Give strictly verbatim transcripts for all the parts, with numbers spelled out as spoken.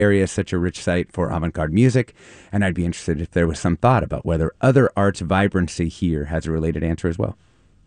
area is such a rich site for avant-garde music, and I'd be interested if there was some thought about whether other arts vibrancy here has a related answer as well.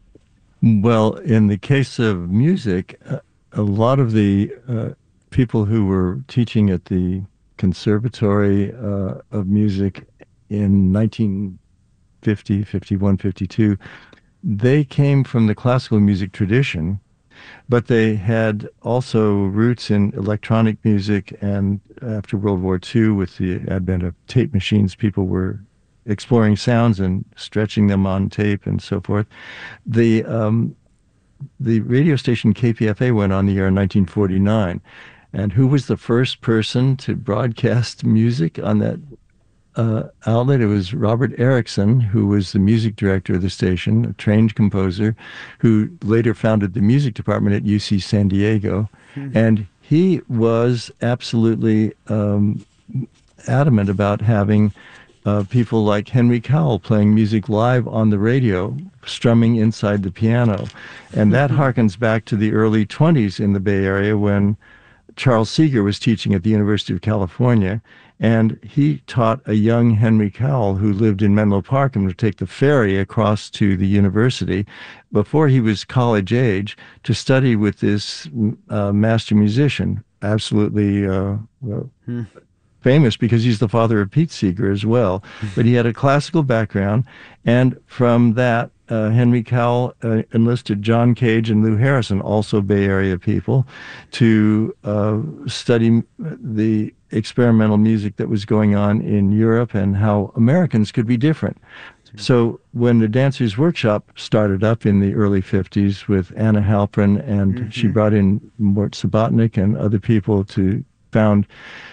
Well, in the case of music, uh, a lot of the uh, people who were teaching at the Conservatory uh, of Music in nineteen fifty, fifty-one, fifty-two, they came from the classical music tradition, but they had also roots in electronic music, and after World War Two, with the advent of tape machines, people were exploring sounds and stretching them on tape and so forth. The um, the radio station K P F A went on the air in nineteen forty-nine, and who was the first person to broadcast music on that uh, outlet? It was Robert Erickson, who was the music director of the station, a trained composer, who later founded the music department at U C San Diego. Mm-hmm. And he was absolutely um, adamant about having uh, people like Henry Cowell playing music live on the radio, strumming inside the piano. And that harkens back to the early twenties in the Bay Area, when Charles Seeger was teaching at the University of California, and he taught a young Henry Cowell who lived in Menlo Park and would take the ferry across to the university before he was college age to study with this uh, master musician, absolutely uh, well, hmm. famous because he's the father of Pete Seeger as well. But he had a classical background, and from that, Uh, Henry Cowell uh, enlisted John Cage and Lou Harrison, also Bay Area people, to uh, study the experimental music that was going on in Europe and how Americans could be different. So when the Dancers Workshop started up in the early fifties with Anna Halprin, and mm-hmm. she brought in Mort Subotnick and other people to found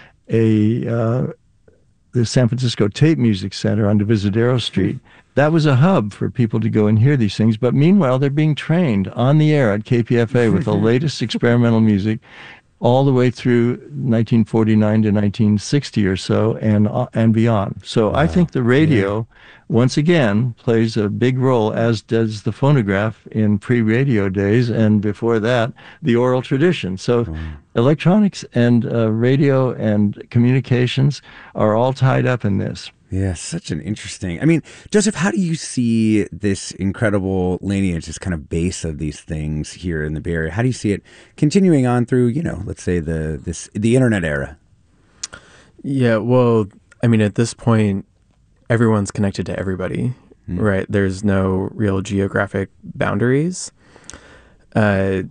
a uh, the San Francisco Tape Music Center on Divisadero Street. That was a hub for people to go and hear these things. But meanwhile, they're being trained on the air at K P F A with the latest experimental music all the way through nineteen forty-nine to nineteen sixty or so, and uh, and beyond. So wow. I think the radio, yeah. once again, plays a big role, as does the phonograph in pre-radio days, and before that, the oral tradition. So wow. electronics and uh, radio and communications are all tied up in this. Yeah, such an interesting... I mean, Joseph, how do you see this incredible lineage, this kind of base of these things here in the Bay Area? How do you see it continuing on through, you know, let's say the this the internet era? Yeah, well, I mean, at this point, everyone's connected to everybody, mm. right? There's no real geographic boundaries. Uh,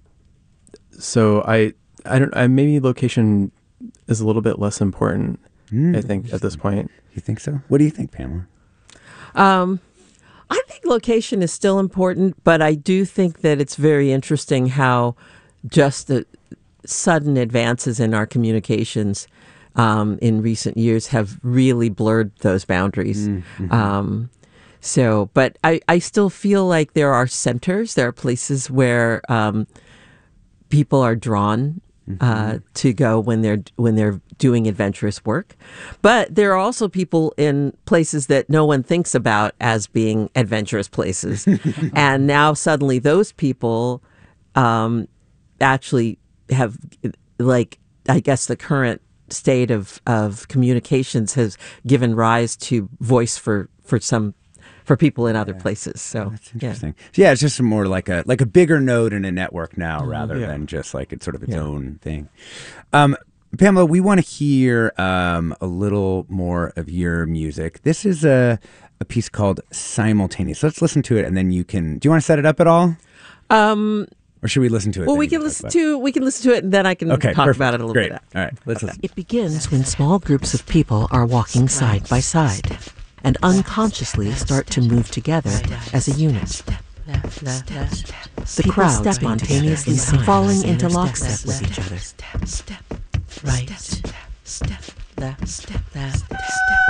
so I, I don't. I, maybe location is a little bit less important. Mm, I think at this point. You think so? What do you think, Pamela? Um, I think location is still important, but I do think that it's very interesting how just the sudden advances in our communications um, in recent years have really blurred those boundaries. Mm-hmm. Um, so, but I, I still feel like there are centers, there are places where um, people are drawn Mm-hmm. Uh, to go when they're when they're doing adventurous work. But there are also people in places that no one thinks about as being adventurous places. And now suddenly those people um, actually have, like, I guess the current state of, of communications has given rise to voice for, for some for people in other yeah. places. So oh, that's interesting. Yeah. yeah, it's just more like a like a bigger node in a network now, rather yeah. than just like it's sort of its yeah. own thing. Um, Pamela, we want to hear um, a little more of your music. This is a a piece called Simultaneous. Let's listen to it, and then you can. Do you want to set it up at all? Um. Or should we listen to it? Well, we can listen to we can listen to it, and then I can okay, talk perfect. about it a little Great. bit. All right, let's listen. It begins when small groups of people are walking side by side and unconsciously start to move together as a unit. The crowd spontaneously falling into lockstep with each other. Right, step, left, step, left, step.